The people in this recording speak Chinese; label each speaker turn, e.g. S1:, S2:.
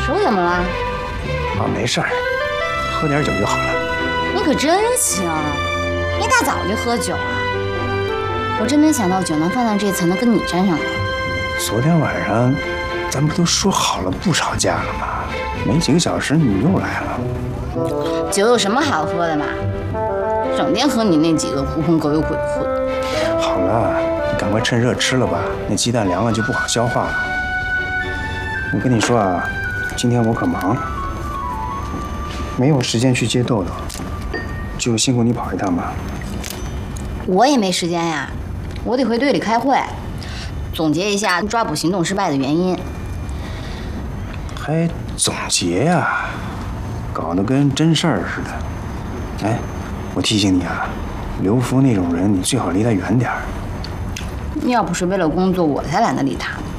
S1: 手怎么了？
S2: 啊，没事儿，喝点酒就好了。
S1: 你可真行，一大早就喝酒啊！我真没想到酒能放到这次能跟你沾上边。
S2: 昨天晚上咱不都说好了不吵架了吗？没几个小时你又来了。
S1: 酒有什么好喝的嘛？整天和你那几个狐朋狗友鬼混。
S2: 好了，你赶快趁热吃了吧，那鸡蛋凉了就不好消化了。我跟你说啊，今天我可忙，没有时间去接豆豆，就辛苦你跑一趟吧。
S1: 我也没时间呀，我得回队里开会，总结一下抓捕行动失败的原因。
S2: 还总结呀，搞得跟真事儿似的。哎，我提醒你啊，刘福那种人，你最好离他远点儿。
S1: 要不是为了工作，我才懒得理他呢。